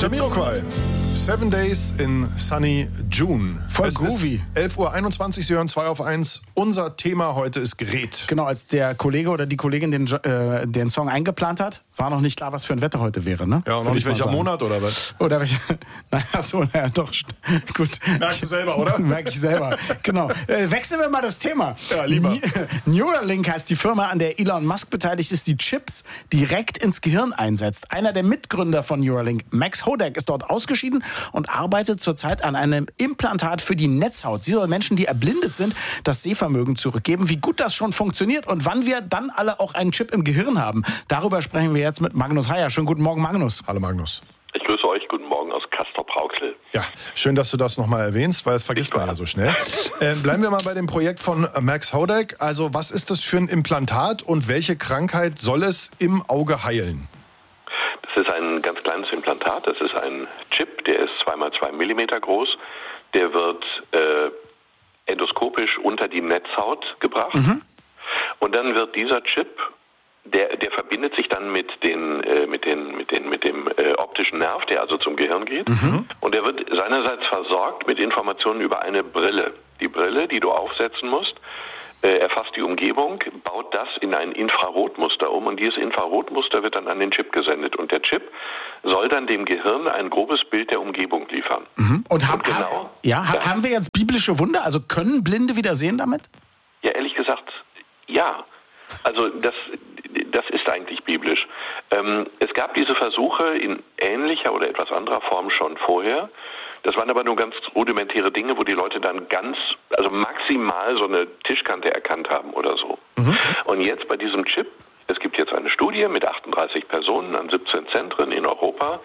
Jamiroquai. 7 Days in Sunny June. Voll groovy. 11:21 Uhr, Sie hören 2 auf 1. Unser Thema heute ist Gerät. Genau, als der Kollege oder die Kollegin den Song eingeplant hat, war noch nicht klar, was für ein Wetter heute wäre, ne? Ja, und noch nicht welcher Monat oder was? Oder welcher, naja, doch, gut. Merkst du selber, oder? Merke ich selber, genau. Wechseln wir mal das Thema. Ja, lieber. Neuralink heißt die Firma, an der Elon Musk beteiligt ist, die Chips direkt ins Gehirn einsetzt. Einer der Mitgründer von Neuralink, Max Hodak, ist dort ausgeschieden und arbeitet zurzeit an einem Implantat für die Netzhaut. Sie soll Menschen, die erblindet sind, das Sehvermögen zurückgeben. Wie gut das schon funktioniert und wann wir dann alle auch einen Chip im Gehirn haben, darüber sprechen wir jetzt mit Magnus Heyer. Schönen guten Morgen, Magnus. Hallo, Magnus. Ich grüße euch. Guten Morgen aus Castrop-Rauxel. Ja, schön, dass du das nochmal erwähnst, weil das vergisst man ja so schnell. Bleiben wir mal bei dem Projekt von Max Hodak. Also, was ist das für ein Implantat und welche Krankheit soll es im Auge heilen? Das ist ein ganz kleines Implantat. Das ist ein Chip, der ist 2x2 Millimeter groß. Der wird endoskopisch unter die Netzhaut gebracht. Mhm. Und dann wird dieser Chip, der verbindet sich dann mit dem optischen Nerv, der also zum Gehirn geht. Mhm. Und der wird seinerseits versorgt mit Informationen über eine Brille. Die Brille, die du aufsetzen musst, erfasst die Umgebung, baut das in ein Infrarotmuster um und dieses Infrarotmuster wird dann an den Chip gesendet. Und der Chip soll dann dem Gehirn ein grobes Bild der Umgebung liefern. Mhm. Und haben wir jetzt biblische Wunder? Also können Blinde wieder sehen damit? Ja, ehrlich gesagt, ja. Also das ist eigentlich biblisch. Es gab diese Versuche in ähnlicher oder etwas anderer Form schon vorher. Das waren aber nur ganz rudimentäre Dinge, wo die Leute dann maximal so eine Tischkante erkannt haben oder so. Mhm. Und jetzt bei diesem Chip, es gibt jetzt eine Studie mit 38 Personen an 17 Zentren in Europa.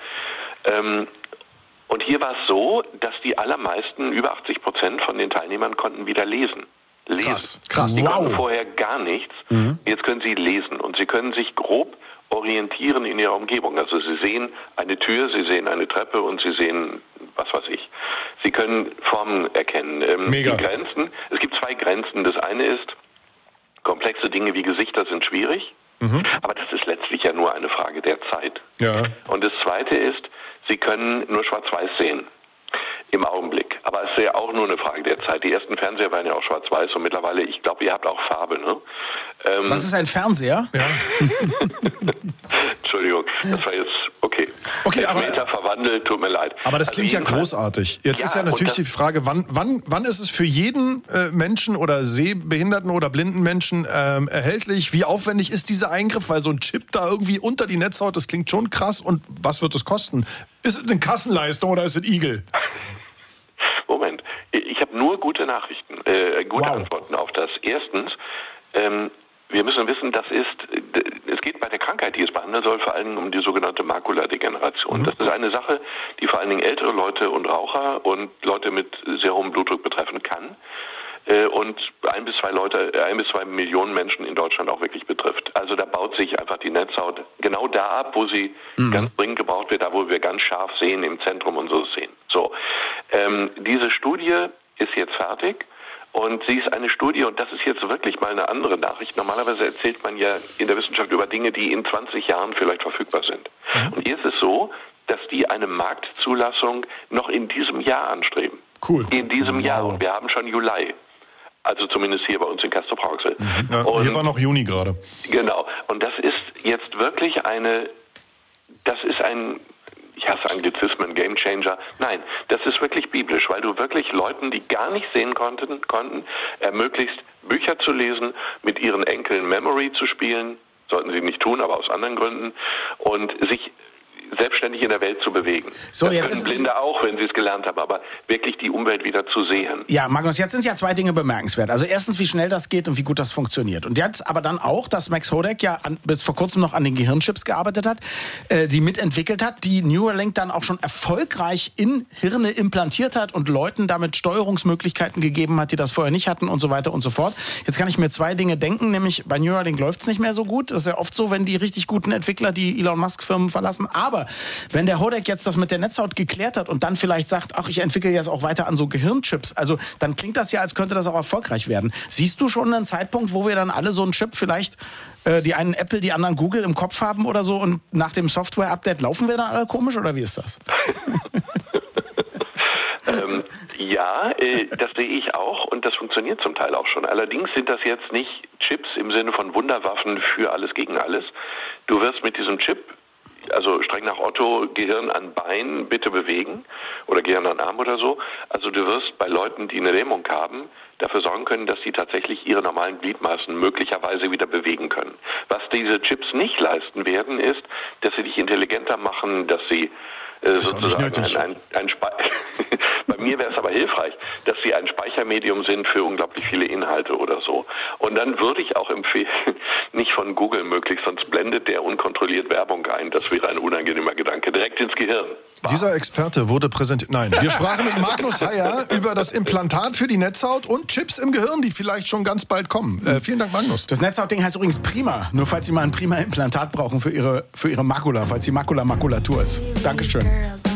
Und hier war es so, dass die allermeisten, über 80% von den Teilnehmern konnten wieder lesen. Krass. Sie konnten vorher gar nichts. Mhm. Jetzt können sie lesen und sie können sich grob orientieren in ihrer Umgebung. Also sie sehen eine Tür, sie sehen eine Treppe und sie sehen, was weiß ich. Sie können Formen erkennen. Mega. Die Grenzen, es gibt 2 Grenzen. Das eine ist, komplexe Dinge wie Gesichter sind schwierig, aber das ist letztlich ja nur eine Frage der Zeit. Ja. Und das zweite ist, sie können nur schwarz-weiß sehen. Im Augenblick. Aber es ist ja auch nur eine Frage der Zeit. Die ersten Fernseher waren ja auch schwarz-weiß und mittlerweile, ich glaube, ihr habt auch Farbe, ne? Was ist ein Fernseher? Ja. Entschuldigung, das war jetzt, okay, aber Meter verwandelt, tut mir leid. Aber das klingt ja großartig. Jetzt ist ja natürlich die Frage, wann ist es für jeden Menschen oder sehbehinderten oder blinden Menschen erhältlich? Wie aufwendig ist dieser Eingriff? Weil so ein Chip da irgendwie unter die Netzhaut, das klingt schon krass. Und was wird es kosten? Ist es eine Kassenleistung oder ist es Igel? Moment, ich habe nur gute Nachrichten, Antworten auf das. Erstens, wir müssen wissen, es geht bei der Krankheit, die es behandeln soll, vor allem um die sogenannte Makuladegeneration. Das ist eine Sache, die vor allen Dingen ältere Leute und Raucher und Leute mit sehr hohem Blutdruck betreffen kann. Und 1 bis 2 Millionen Menschen in Deutschland auch wirklich betrifft. Also da baut sich einfach die Netzhaut genau da ab, wo sie ganz dringend gebraucht wird, da wo wir ganz scharf sehen, im Zentrum unseres Sehens. So, diese Studie ist jetzt fertig und sie ist eine Studie, und das ist jetzt wirklich mal eine andere Nachricht. Normalerweise erzählt man ja in der Wissenschaft über Dinge, die in 20 Jahren vielleicht verfügbar sind. Und hier ist es so, dass die eine Marktzulassung noch in diesem Jahr anstreben. Cool. In diesem Jahr. Und wir haben schon Juli. Also zumindest hier bei uns in Castrop-Rauxel. Ja, hier war noch Juni gerade. Genau. Und das ist jetzt wirklich ich hasse Anglizismen, Gamechanger. Nein, das ist wirklich biblisch, weil du wirklich Leuten, die gar nicht sehen konnten, ermöglichst, Bücher zu lesen, mit ihren Enkeln Memory zu spielen, sollten sie nicht tun, aber aus anderen Gründen, und sich selbstständig in der Welt zu bewegen. So, das jetzt können ist Blinde auch, wenn sie es gelernt haben, aber wirklich die Umwelt wieder zu sehen. Ja, Magnus, jetzt sind ja 2 Dinge bemerkenswert. Also erstens, wie schnell das geht und wie gut das funktioniert. Und jetzt aber dann auch, dass Max Hodak ja bis vor kurzem noch an den Gehirnchips gearbeitet hat, die mitentwickelt hat, die Neuralink dann auch schon erfolgreich in Hirne implantiert hat und Leuten damit Steuerungsmöglichkeiten gegeben hat, die das vorher nicht hatten und so weiter und so fort. Jetzt kann ich mir 2 Dinge denken, nämlich bei Neuralink läuft es nicht mehr so gut. Das ist ja oft so, wenn die richtig guten Entwickler die Elon Musk Firmen verlassen. Aber wenn der Hodak jetzt das mit der Netzhaut geklärt hat und dann vielleicht sagt, ach, ich entwickle jetzt auch weiter an so Gehirnchips, also dann klingt das ja, als könnte das auch erfolgreich werden. Siehst du schon einen Zeitpunkt, wo wir dann alle so einen Chip vielleicht, die einen Apple, die anderen Google im Kopf haben oder so und nach dem Software-Update laufen wir dann alle komisch oder wie ist das? Ja, das sehe ich auch und das funktioniert zum Teil auch schon. Allerdings sind das jetzt nicht Chips im Sinne von Wunderwaffen für alles gegen alles. Du wirst mit diesem Chip, also streng nach Otto, Gehirn an Bein bitte bewegen oder Gehirn an Arm oder so. Also du wirst bei Leuten, die eine Lähmung haben, dafür sorgen können, dass sie tatsächlich ihre normalen Gliedmaßen möglicherweise wieder bewegen können. Was diese Chips nicht leisten werden, ist, dass sie dich intelligenter machen, dass sie sozusagen bei mir wäre es aber hilfreich, dass sie ein Speichermedium sind für unglaublich viele Inhalte oder so. Und dann würde ich auch empfehlen, nicht von Google möglichst, sonst blendet der unkontrolliert Werbung ein. Das wäre ein unangenehmer Gedanke. Direkt ins Gehirn. Dieser Experte wurde präsentiert. Nein, wir sprachen mit Magnus Heyer über das Implantat für die Netzhaut und Chips im Gehirn, die vielleicht schon ganz bald kommen. Vielen Dank, Magnus. Das Netzhautding heißt übrigens Prima. Nur falls Sie mal ein Prima-Implantat brauchen für Ihre Makula, falls die Makulatur ist. Dankeschön.